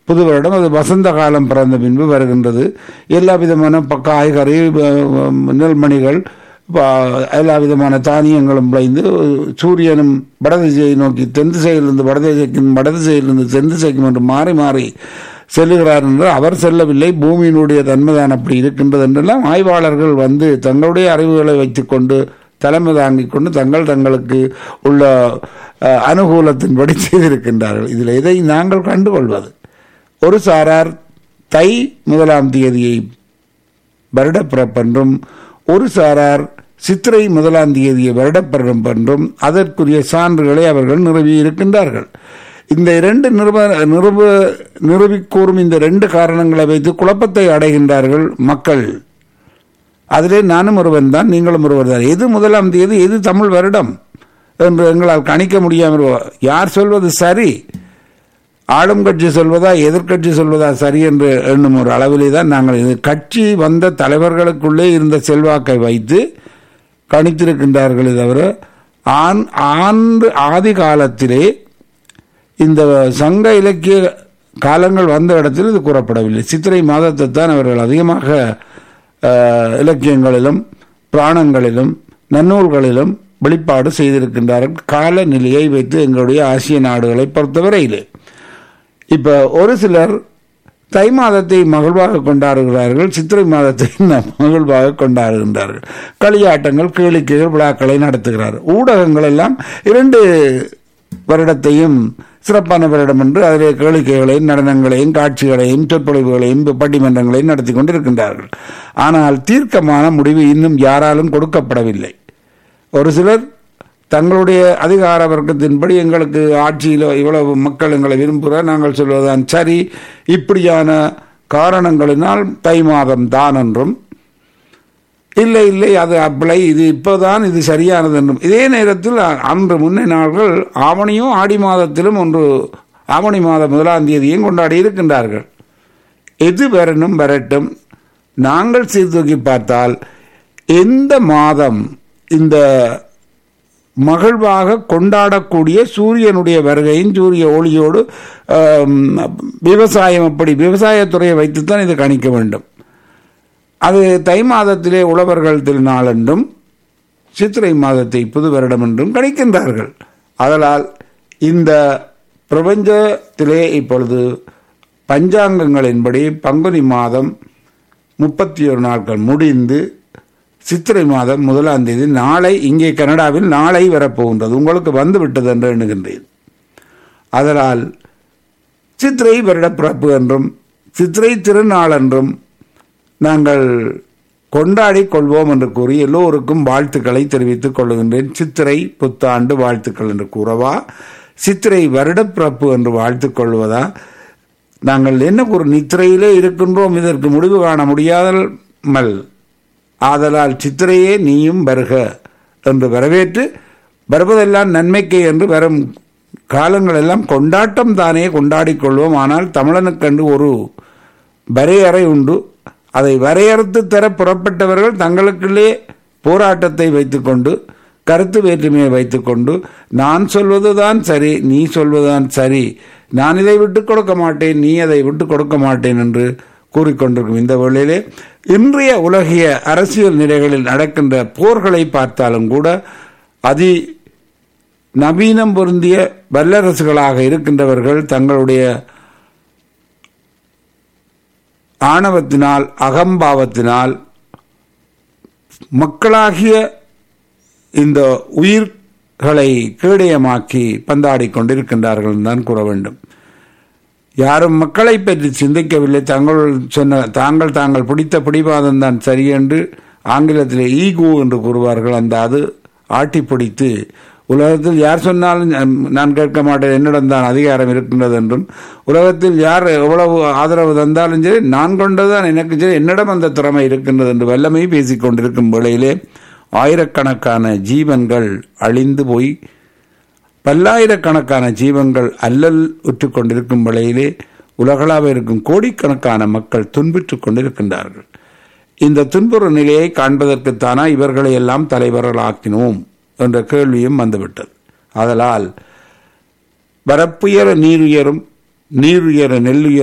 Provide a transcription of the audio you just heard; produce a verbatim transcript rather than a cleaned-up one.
புது வருடம் அது வசந்த காலம் பிறந்த பின்பு வருகின்றது. எல்லா விதமான ப- காய்கறி அஹ், நெல்மணிகள் ப- எல்லா விதமான தானியங்களும் விளைந்து சூரியனும் வடதிசையை நோக்கி தென் திசையிலிருந்து வடதிசைக்கும் வடதிசையிலிருந்து தென் திசைக்கும் என்று மாறி மாறி செல்லுகிறார் என்று அவர் செல்லவில்லை. பூமியினுடைய தன்மைதான் அப்படி இருக்கின்றது என்றெல்லாம் ஆய்வாளர்கள் வந்து தங்களுடைய அறிவுகளை வைத்துக்கொண்டு தலைமை தாங்கிக் கொண்டு தங்கள் தங்களுக்கு உள்ள அஹ், அனுகூலத்தின்படி செய்திருக்கின்றார்கள். இதில் எதை நாங்கள் கண்டுகொள்வது? ஒரு சாரார் தை முதலாம் தேதியை வருடப்பிறப்பென்றும், ஒரு சாரார் சித்திரை முதலாம் தேதியை வருடப்பிறப்பென்றும் அதற்குரிய சான்றுகளை அவர்கள் நிறுவி இருக்கின்றார்கள். இந்த இரண்டு நிறுவ நிறுவ நிறுவி கூறும் இந்த ரெண்டு காரணங்களை வைத்து குழப்பத்தை அடைகின்றார்கள் மக்கள். அதிலே நானும் ஒருவன் தான், நீங்களும் ஒருவர் தான். எது முதலாம் தேதி, எது தமிழ் வருடம் என்று எங்களால் கணிக்க முடியாமல் யார் சொல்வது சரி? ஆளும் கட்சி சொல்வதா எதிர்கட்சி சொல்வதா சரி என்று எண்ணும் ஒரு அளவிலே தான் நாங்கள் இது கட்சி வந்த தலைவர்களுக்குள்ளே இருந்த செல்வாக்கை வைத்து கணித்திருக்கின்றார்களே தவிர ஆண் ஆண்டு ஆதி காலத்திலே இந்த சங்க இலக்கிய காலங்கள் வந்த இடத்தில் இது கூறப்படவில்லை. சித்திரை மாதத்தை தான் அவர்கள் அதிகமாக அஹ், இலக்கியங்களிலும் புராணங்களிலும் நன்னூல்களிலும் வெளிப்பாடு செய்திருக்கின்றார்கள். காலநிலையை வைத்து எங்களுடைய ஆசிய நாடுகளை பொறுத்தவரையிலே இப்ப ஒரு சிலர் தை மாதத்தை மகிழ்வாக கொண்டாடுகிறார்கள், சித்திரை மாதத்தை மகிழ்வாக கொண்டாடுகின்றார்கள். களியாட்டங்கள் கேளிக்கைகள் விழாக்களை நடத்துகிறார்கள். ஊடகங்கள் எல்லாம் இரண்டு வருடத்தையும் சிறப்பான வருடம் என்று அதிலே கேளிக்கைகளையும் நடனங்களையும் காட்சிகளையும் சொற்பொழிவுகளையும் பட்டிமன்றங்களையும் நடத்தி கொண்டிருக்கின்றார்கள். ஆனால் தீர்க்கமான முடிவு இன்னும் யாராலும் கொடுக்கப்படவில்லை. ஒரு சிலர் தங்களுடைய அதிகார வர்க்கத்தின்படி எங்களுக்கு ஆட்சியில் இவ்வளவு மக்கள் எங்களை விரும்புகிறார், நாங்கள் சொல்வதுதான் சரி, இப்படியான காரணங்களினால் தை மாதம் தான் என்றும், இல்லை இல்லை அது அப்பளை இது இப்போதான் இது சரியானது என்றும். இதே நேரத்தில் அன்று முன்னே நாள்கள் ஆவணியும் ஆடி மாதத்திலும் ஒன்று ஆவணி மாதம் முதலாம் தேதியும் கொண்டாடி இருக்கின்றார்கள். எது வரணும் வரட்டும், நாங்கள் சீர்தூக்கி பார்த்தால் எந்த மாதம் இந்த மகிழ்வாக கொண்டாடக்கூடிய சூரியனுடைய வருகையும் சூரிய ஒளியோடு விவசாயம், அப்படி விவசாயத்துறையை வைத்துத்தான் இது கணிக்க வேண்டும். அது தை மாதத்திலே உழவர்கள் திருநாள் என்றும் சித்திரை மாதத்தை புது வருடம் என்றும் கணிக்கின்றார்கள். அதனால் இந்த பிரபஞ்சத்திலே இப்பொழுது பஞ்சாங்கங்களின்படி பங்குனி மாதம் முப்பத்தி ஒரு நாட்கள் முடிந்து சித்திரை மாதம் முதலாம் தேதி நாளை இங்கே கனடாவில் நாளை வரப்போகின்றது. உங்களுக்கு வந்து விட்டது என்று எண்ணுகின்றேன். அதனால் சித்திரை வருடப்பிறப்பு என்றும் சித்திரை திருநாள் என்றும் நாங்கள் கொண்டாடி கொள்வோம் என்று கூறி எல்லோருக்கும் வாழ்த்துக்களை தெரிவித்துக் கொள்கின்றேன். சித்திரை புத்தாண்டு வாழ்த்துக்கள் என்று கூறவா, சித்திரை வருடப்பிறப்பு என்று வாழ்த்துக் கொள்வதா? நாங்கள் என்ன ஒரு நித்திரையிலே இருக்கின்றோம், இதற்கு முடிவு காண முடியாமல், ஆதலால் சித்திரையே நீயும் வருக என்று வரவேற்று வருவதெல்லாம் நன்மைக்கே என்று வரும் காலங்கள் எல்லாம் கொண்டாட்டம் தானே கொண்டாடிக் கொள்வோம். ஆனால் தமிழனுக்கென்று ஒரு வரையறை உண்டு. அதை வரையறுத்து தர புறப்பட்டவர்கள் தங்களுக்குள்ளே போராட்டத்தை வைத்துக்கொண்டு கருத்து வேற்றுமையை வைத்துக்கொண்டு நான் சொல்வதுதான் சரி, நீ சொல்வதுதான் சரி, நான் இதை விட்டுக் கொடுக்க மாட்டேன், நீ அதை விட்டுக் கொடுக்க மாட்டேன் என்று கூறிக்கொண்டிருக்கும் இந்த வேளையிலே இன்றைய உலகிய அரசியல் நிலைகளில் நடக்கின்ற போர்களை பார்த்தாலும் கூட அதி நவீனம் பொருந்திய வல்லரசுகளாக இருக்கின்றவர்கள் தங்களுடைய ஆணவத்தினால் அகம்பாவத்தினால் மக்களாகிய இந்த உயிர்களை கேடயமாக்கி பந்தாடி கொண்டிருக்கின்றார்கள் தான் கூற வேண்டும். யாரும் மக்களை பற்றி சிந்திக்கவில்லை. தங்கள் சொன்ன தாங்கள் தாங்கள் பிடித்த பிடிவாதம் தான் சரி என்று ஆங்கிலத்தில் ஈகோ என்று கூறுவார்கள். அந்த அது ஆட்டி பிடித்து உலகத்தில் யார் சொன்னாலும் நான் கேட்க மாட்டேன், என்னிடம் தான் அதிகாரம் இருக்கின்றது என்றும், உலகத்தில் யார் எவ்வளவு ஆதரவு தந்தாலும் சரி நான் கொண்டதான் எனக்கு சரி, என்னிடம் அந்த திறமை இருக்கின்றது என்று வல்லமை பேசிக் கொண்டிருக்கும் வேளையிலே ஆயிரக்கணக்கான ஜீவன்கள் அழிந்து போய் பல்லாயிரக்கணக்கான ஜீவன்கள் அல்லல் உற்று கொண்டிருக்கும் வேளையிலே உலகளாக இருக்கும் கோடிக்கணக்கான மக்கள் துன்புற்றுக் கொண்டிருக்கின்றார்கள். இந்த துன்புற நிலையை காண்பதற்குத்தானா இவர்களை எல்லாம் தலைவர்களாக்கினோம் என்ற கேள்வியும் வந்துவிட்டது. ஆதலால் வரப்புயர நீருயரும், நீருயர நெல்லுயர்